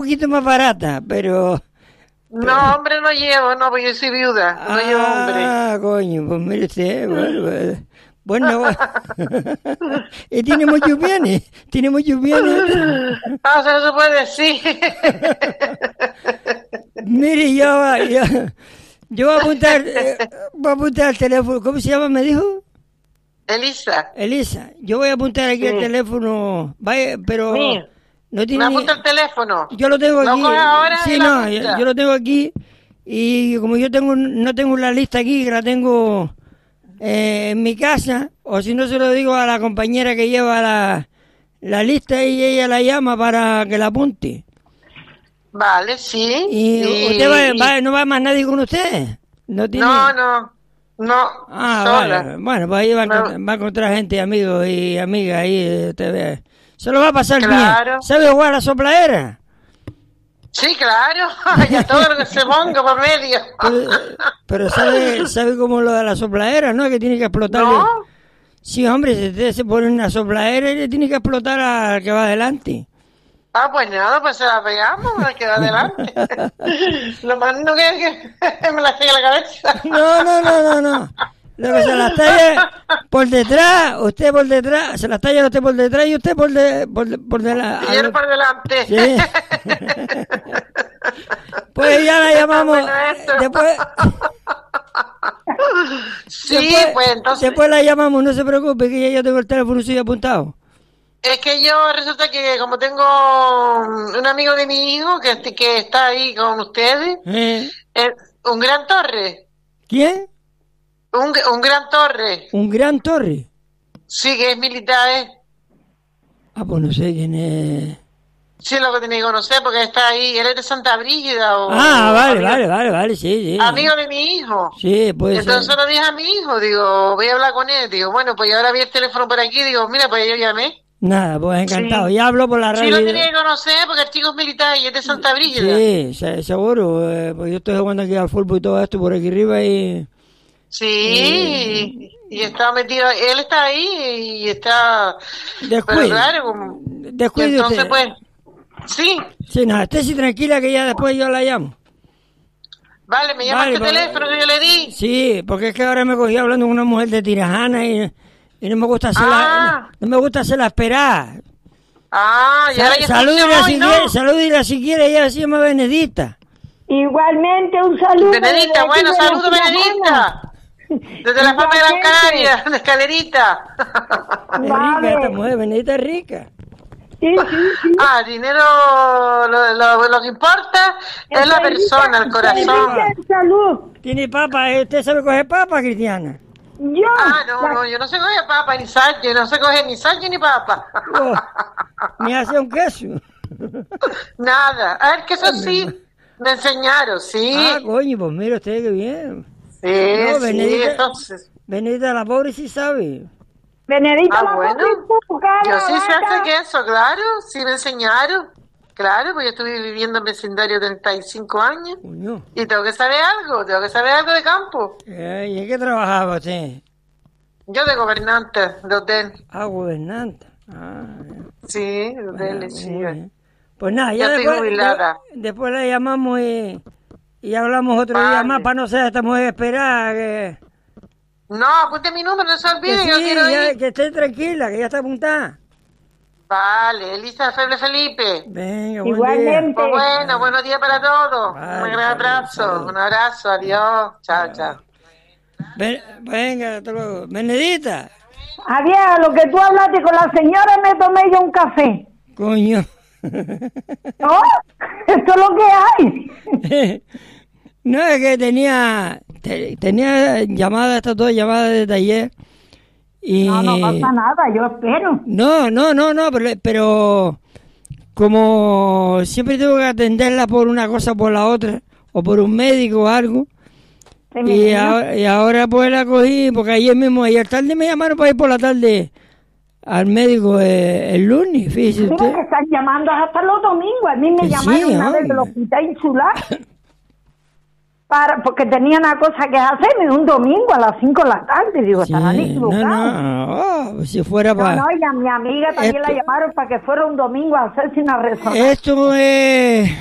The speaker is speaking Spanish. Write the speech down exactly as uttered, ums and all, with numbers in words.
poquito más barata, pero... No, hombre, no llevo, no, porque yo soy viuda, no ah, llevo hombre. Ah, coño, pues mire usted, bueno, pues, bueno, y tiene muchos bienes, tiene muchos bienes. Ah, eso no se puede decir. Mire, yo, yo, yo voy a apuntar, eh, voy a apuntar el teléfono, ¿cómo se llama, me dijo? Elisa. Elisa, yo voy a apuntar aquí sí. el teléfono, vaya, pero... Sí. No tiene ¿Me apunta ni... el teléfono? Yo lo tengo aquí. ¿Lo coges ahora? Sí, no, yo, yo lo tengo aquí. Y como yo tengo no tengo la lista aquí, que la tengo eh, en mi casa, o si no se lo digo a la compañera que lleva la, la lista y ella la llama para que la apunte. Vale, sí. ¿Y sí. usted va, va, no va más nadie con usted? No, tiene... no, no, no, ah, sola. Vale. Bueno, pues ahí va, no. a, va a encontrar gente, amigos y amigas ahí, usted ve. Se lo va a pasar claro. bien. ¿Sabe jugar a la sopladera? Sí, claro. Ya todo lo que se ponga por medio. Pero, pero sabe, sabe cómo lo de la sopladera, ¿no? Que tiene que explotar. ¿No? Sí, hombre, si usted se pone una sopladera y le tiene que explotar al que va adelante. Ah, pues nada, pues se la pegamos al que va adelante. Lo más no que, que me la llegue a la cabeza. No, no, no, no, no. Lo que se las talla por detrás, usted por detrás, se las talla usted por detrás y usted por de, por, de, por delante. Y él por delante. Sí. Pues ya la llamamos. Después. Sí, después, pues entonces. Después la llamamos, no se preocupe, que ya yo tengo el teléfono suyo apuntado. Es que yo resulta que como tengo un amigo de mi hijo que, que está ahí con ustedes, ¿Eh? es un gran torre. ¿Quién? Un, un gran torre. ¿Un gran torre? Sí, que es militar, ¿eh? Ah, pues no sé quién es. Sí, lo que tenía que conocer, porque está ahí. Él es de Santa Brígida. O, ah, vale, amigo, vale, vale, vale, sí, sí. Amigo de mi hijo. Sí, pues. Entonces lo dije a mi hijo, digo, voy a hablar con él. Digo, bueno, pues ahora vi el teléfono por aquí, digo, mira, pues yo llamé. Nada, pues encantado. Sí. Ya hablo por la radio. Sí, lo tenía que conocer, porque el chico es militar y es de Santa Brígida. Sí, seguro. Eh, pues yo estoy jugando aquí al fútbol y todo esto por aquí arriba y... Sí, eh, y está metido, él está ahí y está... Descuide. Pero claro, como... Descuide entonces, usted. pues, sí. Sí, no, esté si tranquila que ya después yo la llamo. Vale, me llama vale, este teléfono que yo le di. Sí, porque es que ahora me cogí hablando con una mujer de Tirajana y, y no me gusta hacerla, ah. no, no me gusta hacerla esperar. Ah, ya la Salúdela si, ¿no? Salúdela si quiere, ella se llama Benedicta. Igualmente, un saludo. Benedicta, bueno, saludo Benedicta. Desde la Palma de Gran Canaria, de Escalerita. Es vale. rica esta mujer, Benedicta es rica. Sí, sí, sí. Ah, dinero, lo, lo, lo que importa es la persona, el corazón. Salud. Tiene papa, ¿usted sabe coger papa, Cristiana? Yo. Ah, no, la... no, yo no sé coger papa ni sal, yo no sé coger ni sal ni papa. Oh, ni hace un queso. Nada, a ver, queso sí, me enseñaron, sí. Ah, coño, pues mira usted qué bien. Sí, no, sí, Benedita, entonces. Benedita la pobre sí sabe. Benedita ah, la bueno. pobre, cara, yo sí sé vaca. hacer queso, claro, sí me enseñaron. Claro, pues yo estuve viviendo en vecindario treinta y cinco años. Coño. Y tengo que saber algo, tengo que saber algo de campo. Eh, ¿Y en qué trabajaba usted? Yo de gobernante de hotel. Ah, gobernante. Ah, sí, de hotel, ah, sí. Pues nada, ya yo después, estoy jubilada. De, después le llamamos y, y hablamos otro vale. día más para no ser esta mujer esperar. Que... No, apunte mi número, no se olvide, que sí, yo quiero ya, ir. Que esté tranquila, que ya está apuntada. Vale, Elisa Feble Felipe. Venga, buen Igualmente. Día. Pues bueno, buenos días para todos. Vale, un gran abrazo, salud. Un abrazo, adiós. Chao, vale. chao. Ven, venga, hasta luego. Benedita. Adiós, lo que tú hablaste con la señora me tomé yo un café. Coño. ¿No? Esto es lo que hay. No, es que tenía te, tenía llamadas, estas dos llamadas de taller. Y... No, no pasa nada, yo espero. No, no, no, no, pero, pero como siempre tengo que atenderla por una cosa o por la otra, o por un médico o algo, y ahora, y ahora pues la cogí, porque ayer mismo, ayer tarde me llamaron para ir por la tarde al médico eh, el lunes, fíjese usted. Mira que están llamando hasta los domingos, a mí me sí, llamaron una hombre. vez del hospital insular. Para, porque tenía una cosa que hacerme un domingo a las cinco de la tarde, digo, Sí, estarán equivocados. no, no, oh, si fuera para... No, no, y a mi amiga también esto, la llamaron para que fuera un domingo a hacerse una resonancia. Esto es...